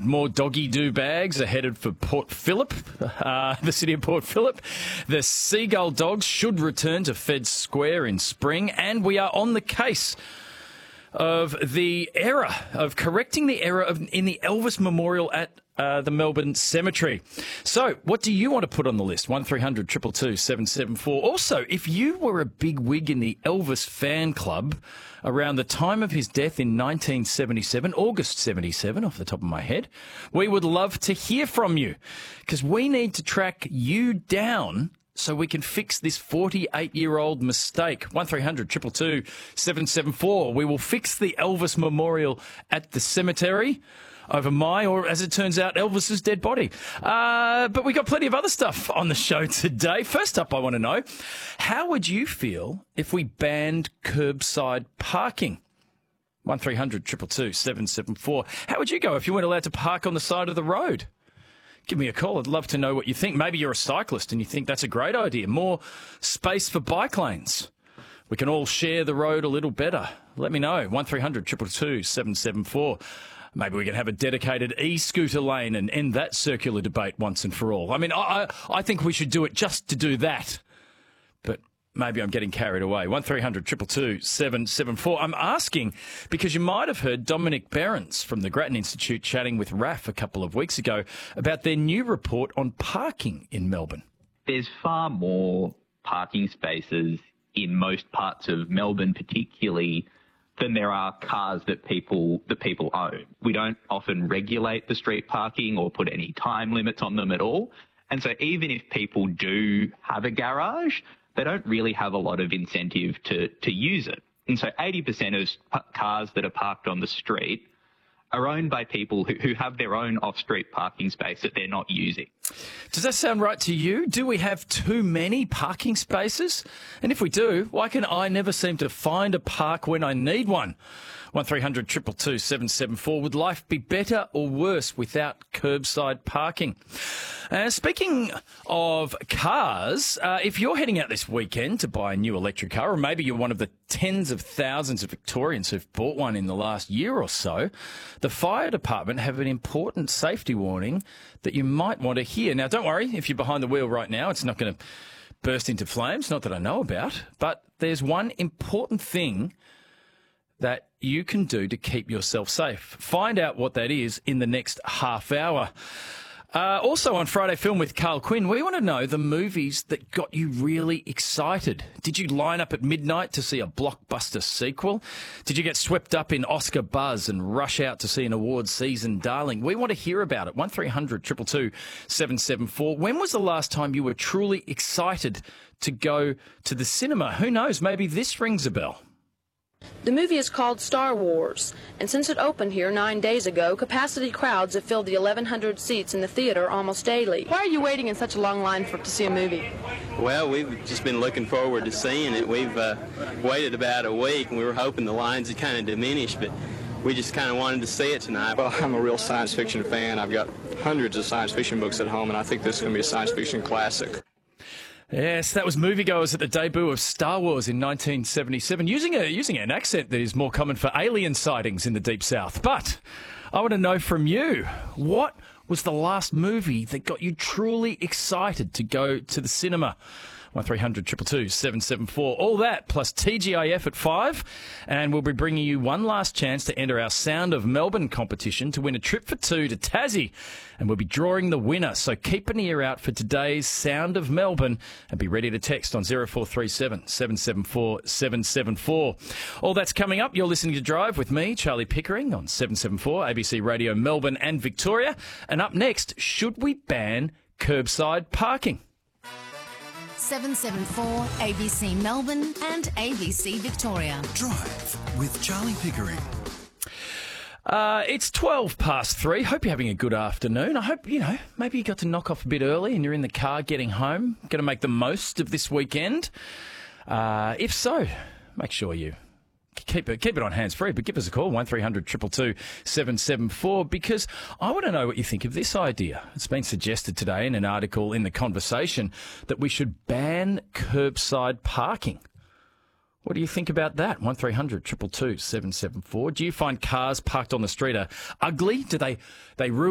More doggy do bags are headed for Port Phillip, the city of Port Phillip. The Seagull Dogs should return to Feds Square in spring, and we are on the case of correcting the error in the Elvis Memorial at the Melbourne Cemetery. So, what do you want to put on the list? 1300 222 774. Also, if you were a big wig in the Elvis fan club around the time of his death in 1977, August 77, off the top of my head, we would love to hear from you, because we need to track you down so we can fix this 48-year-old mistake. 1300 222 774. We will fix the Elvis Memorial at the cemetery over or as it turns out, Elvis's dead body. But we got plenty of other stuff on the show today. First up, I want to know, how would you feel if we banned curbside parking? 1300 222 774. How would you go if you weren't allowed to park on the side of the road? Give me a call. I'd love to know what you think. Maybe you're a cyclist and you think that's a great idea. More space for bike lanes. We can all share the road a little better. Let me know. 1300 222 774. Maybe we can have a dedicated e-scooter lane and end that circular debate once and for all. I mean, I think we should do it just to do that. But maybe I'm getting carried away. 1300 222 774. I'm asking because you might have heard Dominic Behrens from the Grattan Institute chatting with RAF a couple of weeks ago about their new report on parking in Melbourne. There's far more parking spaces in most parts of Melbourne, particularly, than there are cars that people own. We don't often regulate the street parking or put any time limits on them at all. And so even if people do have a garage, they don't really have a lot of incentive to use it. And so 80% of cars that are parked on the street are owned by people who have their own off-street parking space that they're not using. Does that sound right to you? Do we have too many parking spaces? And if we do, why can I never seem to find a park when I need one? 1300 222 774. Would life be better or worse without curbside parking? Speaking of cars, if you're heading out this weekend to buy a new electric car, or maybe you're one of the tens of thousands of Victorians who've bought one in the last year or so, the fire department have an important safety warning that you might want to hear. Now, don't worry, if you're behind the wheel right now, it's not going to burst into flames, not that I know about, but there's one important thing that you can do to keep yourself safe. Find out what that is in the next half hour. Also on Friday Film with Carl Quinn, we want to know the movies that got you really excited. Did you line up at midnight to see a blockbuster sequel? Did you get swept up in Oscar buzz and rush out to see an awards season darling? We want to hear about it. 1300 222 774. When was the last time you were truly excited to go to the cinema? Who knows? Maybe this rings a bell. The movie is called Star Wars, and since it opened here 9 days ago, capacity crowds have filled the 1,100 seats in the theater almost daily. Why are you waiting in such a long line to see a movie? Well, we've just been looking forward to seeing it. We've waited about a week, and we were hoping the lines would kind of diminish, but we just kind of wanted to see it tonight. Well, I'm a real science fiction fan. I've got hundreds of science fiction books at home, and I think this is going to be a science fiction classic. Yes, that was moviegoers at the debut of Star Wars in 1977, using an accent that is more common for alien sightings in the Deep South. But I want to know from you, what was the last movie that got you truly excited to go to the cinema? 1300 222 774. All that plus TGIF at 5. And we'll be bringing you one last chance to enter our Sound of Melbourne competition to win a trip for two to Tassie. And we'll be drawing the winner. So keep an ear out for today's Sound of Melbourne and be ready to text on 0437 774 774. All that's coming up. You're listening to Drive with me, Charlie Pickering, on 774 ABC Radio Melbourne and Victoria. And up next, should we ban curbside parking? 774 ABC Melbourne and ABC Victoria. Drive with Charlie Pickering. It's 3:12. Hope you're having a good afternoon. I hope, maybe you got to knock off a bit early and you're in the car getting home. Going to make the most of this weekend. If so, make sure you keep it on hands-free, but give us a call, 1300 222 774, because I want to know what you think of this idea. It's been suggested today in an article in The Conversation that we should ban curbside parking. What do you think about that? 1300 222 774. Do you find cars parked on the street are ugly? Do they ruin